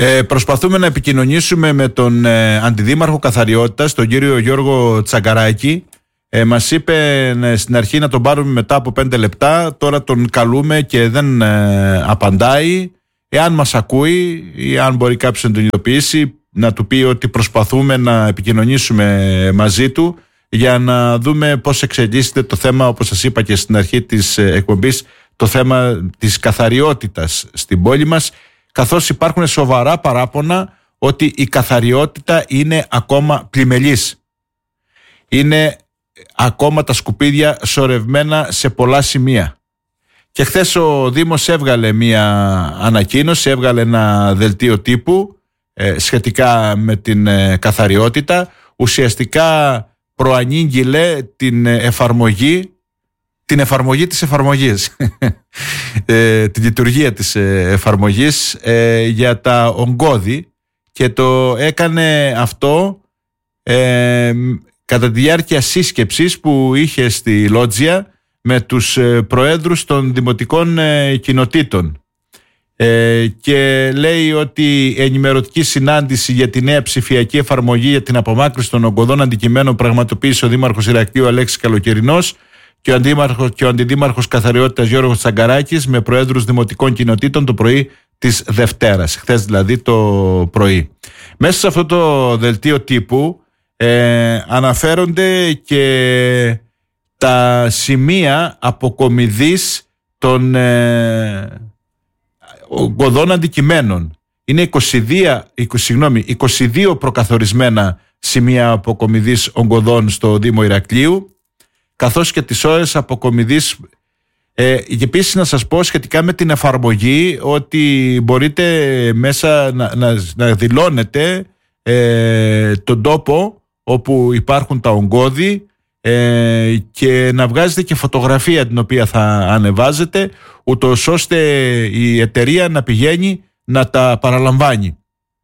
Προσπαθούμε να επικοινωνήσουμε με τον Αντιδήμαρχο Καθαριότητας, τον κύριο Γιώργο Τσαγκαράκη. Μας είπε στην αρχή να τον πάρουμε μετά από 5 λεπτά. Τώρα τον καλούμε και δεν απαντάει. Εάν μας ακούει ή αν μπορεί κάποιος να τον ειδοποιήσει, να του πει ότι προσπαθούμε να επικοινωνήσουμε μαζί του για να δούμε πώς εξελίσσεται το θέμα, όπως σας είπα και στην αρχή της εκπομπής, το θέμα της καθαριότητας στην πόλη μας, καθώς υπάρχουν σοβαρά παράπονα ότι η καθαριότητα είναι ακόμα πλημελής. Είναι ακόμα τα σκουπίδια σωρευμένα σε πολλά σημεία. Και χθες ο Δήμος έβγαλε μια ανακοίνωση, έβγαλε ένα δελτίο τύπου σχετικά με την καθαριότητα. Ουσιαστικά προανήγγειλε την εφαρμογή της εφαρμογής τη λειτουργία της εφαρμογής για τα ογκώδη, και το έκανε αυτό κατά τη διάρκεια σύσκεψης που είχε στη Λότζια με τους προέδρους των δημοτικών κοινοτήτων, και λέει ότι η ενημερωτική συνάντηση για τη νέα ψηφιακή εφαρμογή για την απομάκρυνση των ογκωδών αντικειμένων πραγματοποίησε ο Δήμαρχος Ηρακλείου Αλέξης Καλοκαιρινός και ο Αντιδήμαρχος Καθαριότητας Γιώργος Τσαγκαράκης με προέδρους δημοτικών κοινοτήτων το πρωί της Δευτέρας, χθες δηλαδή το πρωί. Μέσα σε αυτό το δελτίο τύπου αναφέρονται και τα σημεία αποκομιδής των ογκωδών αντικειμένων. Είναι 22 προκαθορισμένα σημεία αποκομιδής ογκωδών στο Δήμο Ηρακλείου, καθώς και τις ώρες αποκομιδής. Επίσης να σας πω σχετικά με την εφαρμογή ότι μπορείτε μέσα να δηλώνετε τον τόπο όπου υπάρχουν τα ογκώδη και να βγάζετε και φωτογραφία την οποία θα ανεβάζετε, ούτως ώστε η εταιρεία να πηγαίνει να τα παραλαμβάνει.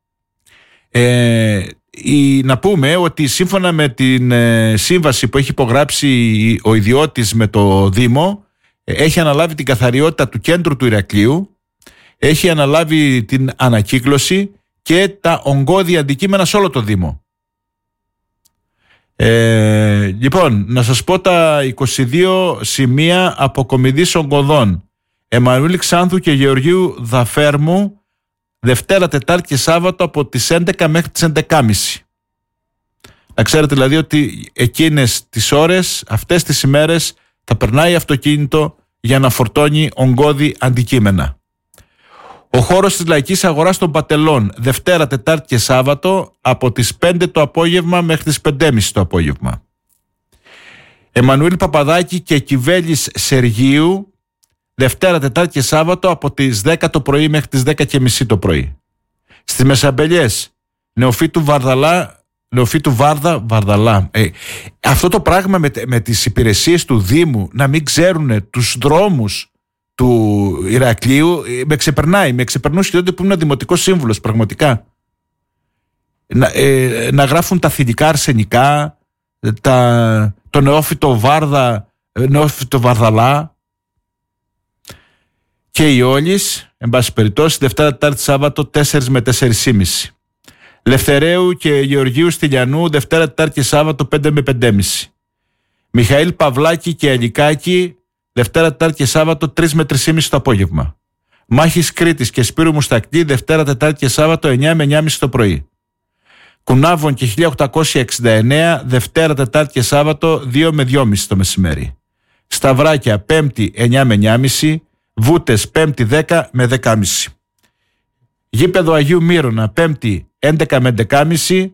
Να πούμε ότι σύμφωνα με την σύμβαση που έχει υπογράψει ο ιδιώτης με το Δήμο, έχει αναλάβει την καθαριότητα του κέντρου του Ηρακλείου, έχει αναλάβει την ανακύκλωση και τα ογκώδη αντικείμενα σε όλο το Δήμο. Λοιπόν, να σας πω τα 22 σημεία αποκομιδής ογκωδών. Εμμανουήλ Ξάνθου και Γεωργίου Δαφέρμου, Δευτέρα, Τετάρτη και Σάββατο από τις 11 μέχρι τις 11.30. Να ξέρετε δηλαδή ότι εκείνες τις ώρες, αυτές τις ημέρες, θα περνάει αυτοκίνητο για να φορτώνει ογκώδη αντικείμενα. Ο χώρος της Λαϊκής Αγοράς των Πατελών, Δευτέρα, Τετάρτη και Σάββατο από τις 5 το απόγευμα μέχρι τις 5.30 το απόγευμα. Εμμανουήλ Παπαδάκη και Κιβέλης Σεργίου, Δευτέρα, Τετάρτη και Σάββατο από τις 10 το πρωί μέχρι τις 10.30 το πρωί. Στις Μεσαμπελιές, Νεοφύτου Βαρδαλά. Αυτό το πράγμα με τις υπηρεσίες του Δήμου να μην ξέρουν τους δρόμους του Ηρακλείου με ξεπερνάει. Με ξεπερνούσε τότε που ήμουν δημοτικός σύμβουλος, πραγματικά. Να γράφουν τα θηλυκά αρσενικά, το νεόφυτο Βαρδαλά. Και η Όλης, εν πάση περιπτώσει, Δευτέρα, Τετάρτη, Σάββατο 4 με 4.30. Λευθερέου και Γεωργίου Στυλιανού, Δευτέρα, Τετάρτη και Σάββατο 5 με 5.30. Μιχαήλ Παυλάκη και Αλικάκη, Δευτέρα, Τετάρτη και Σάββατο 3 με 3.30 το απόγευμα. Μάχης Κρήτης και Σπύρου Μουστακτή, Δευτέρα, Τετάρτη και Σάββατο 9 με 9.30 το πρωί. Κουνάβων και 1869, Δευτέρα, Τετάρτη και Σάββατο 2 με 2.30 το μεσημέρι. Σταυράκια, Πέμπτη 9 με 9.30. Βούτες, Πέμπτη 10 με 10.30. Γήπεδο Αγίου Μύρονα, Πέμπτη 11 με 11.30.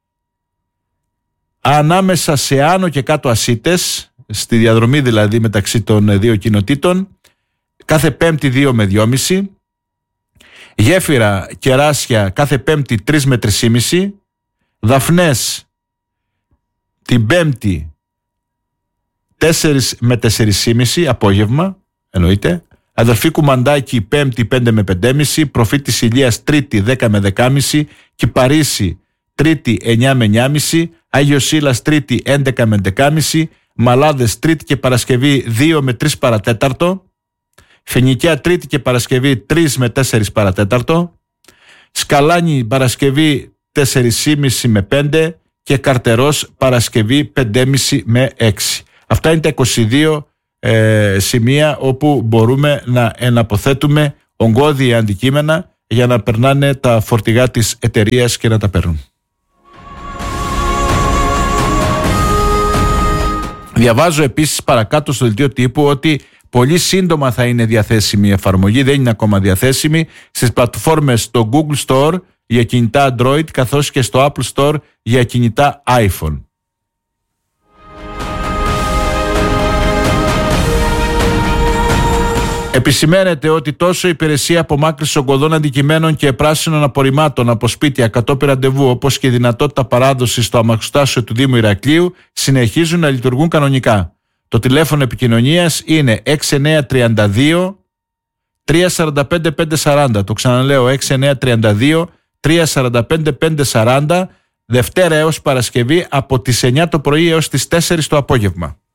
Ανάμεσα σε άνω και κάτω Ασίτες, στη διαδρομή δηλαδή μεταξύ των δύο κοινοτήτων, κάθε Πέμπτη 2 με 2.30. Γέφυρα Κεράσια, κάθε Πέμπτη 3 με 3.30. Δαφνές την Πέμπτη 4 με 4.30 απόγευμα, εννοείται. Αδελφή Κουμαντάκη Πέμπτη 5 με 5.30, Προφήτης Ηλίας Τρίτη 10 με 10.30, Κυπαρίσι Τρίτη 9 με 9.30, Άγιος Σίλας Τρίτη 11 με 11.30, Μαλάδες Τρίτη και Παρασκευή 2 με 3 παρατέταρτο, Φοινικιά Τρίτη και Παρασκευή 3 με 4 παρατέταρτο, Σκαλάνη Παρασκευή 4,5 με 5 και Καρτερός Παρασκευή 5,5 με 6. Αυτά είναι τα 22 σημεία όπου μπορούμε να εναποθέτουμε ογκώδια αντικείμενα για να περνάνε τα φορτηγά της εταιρείας και να τα παίρνουν. Διαβάζω επίσης παρακάτω στο δελτίο τύπου ότι πολύ σύντομα θα είναι διαθέσιμη η εφαρμογή, δεν είναι ακόμα διαθέσιμη, στις πλατφόρμες στο Google Store για κινητά Android καθώς και στο Apple Store για κινητά iPhone. Επισημαίνεται ότι τόσο η υπηρεσία απομάκρυνσης ογκωδών αντικειμένων και πράσινων απορριμμάτων από σπίτια κατόπιν ραντεβού, όπως και η δυνατότητα παράδοσης στο αμαξοστάσιο του Δήμου Ηρακλείου συνεχίζουν να λειτουργούν κανονικά. Το τηλέφωνο επικοινωνίας είναι 6932 345 540. Το ξαναλέω, 6932 345 540, Δευτέρα έως Παρασκευή από τις 9 το πρωί έως τις 4 το απόγευμα.